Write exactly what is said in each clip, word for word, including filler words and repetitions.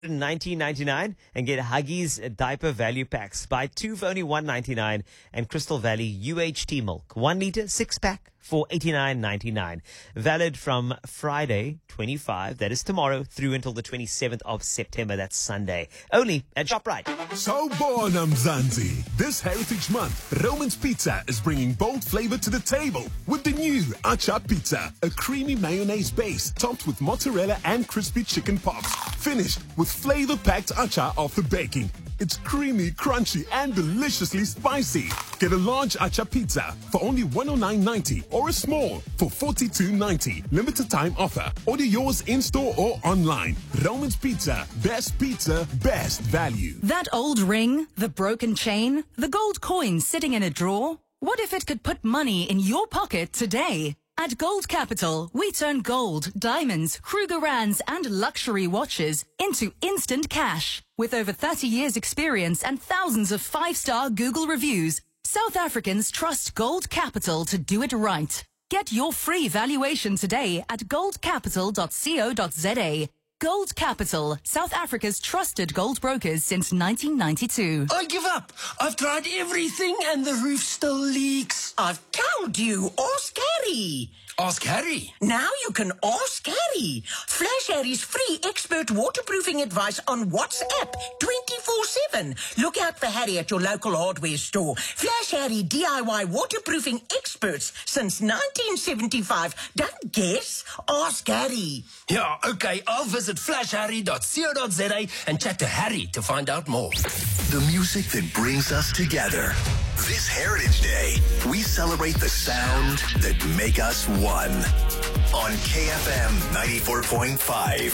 nineteen ninety-nine and get Huggies diaper value packs. Buy two for only one ninety-nine and Crystal Valley U H T milk. One liter, six pack for eighty-nine ninety-nine. Valid from Friday twenty-five, that is tomorrow, through until the twenty-seventh of September. That's Sunday. Only at ShopRite. So born, Mzansi. This Heritage Month, Roman's Pizza is bringing bold flavor to the table with the new Acha Pizza, a creamy mayonnaise base topped with mozzarella and crispy chicken pops, finished with flavor-packed acha after baking. It's creamy, crunchy, and deliciously spicy. Get a large acha pizza for only one oh nine ninety or a small for forty-two ninety. Limited time offer. Order yours in-store or online. Roman's Pizza. Best pizza, best value. That old ring, the broken chain, the gold coin sitting in a drawer. What if it could put money in your pocket today? At Gold Capital, we turn gold, diamonds, Krugerrands, and luxury watches into instant cash. With over thirty years experience and thousands of five-star Google reviews, South Africans trust Gold Capital to do it right. Get your free valuation today at gold capital dot co dot za. Gold Capital, South Africa's trusted gold brokers since nineteen ninety-two. I give up. I've tried everything and the roof still leaks. I've told you, ask Harry. Ask Harry. Now you can ask Harry. Flash Harry's free expert waterproofing advice on WhatsApp twenty-four seven. Look out for Harry at your local hardware store. Flash Harry D I Y waterproofing experts since nineteen seventy-five. Don't guess. Ask Harry. Yeah, okay. I'll visit flash harry dot co dot za and chat to Harry to find out more. The music that brings us together. This Heritage Day, we celebrate the sound that make us one. On K F M ninety-four point five.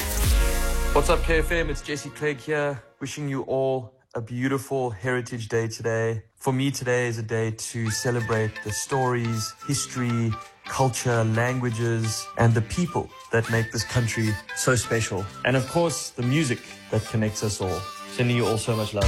What's up, K F M? It's Jesse Clegg here, wishing you all a beautiful Heritage Day today. For me, today is a day to celebrate the stories, history, culture, languages, and the people that make this country so special. And of course, the music that connects us all. Sending you all so much love.